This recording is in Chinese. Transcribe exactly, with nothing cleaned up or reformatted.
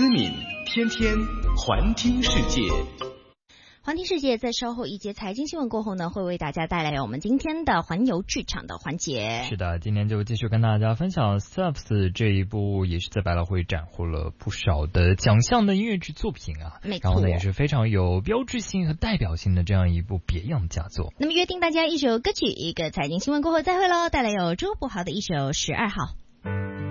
思敏天天环听世界。 环听世界在稍后一节财经新闻过后呢，会为大家带来我们今天的环游剧场的环节。 是的，今天就继续跟大家分享 S U P S 这一部也是在百老汇斩获了不少的奖项的音乐剧作品啊， 没错， 然后呢也是非常有标志性和代表性的这样一部别样的佳作。 那么约定大家一首歌曲，一个财经新闻过后再会喽，带来有周柏豪的一首《十二号》。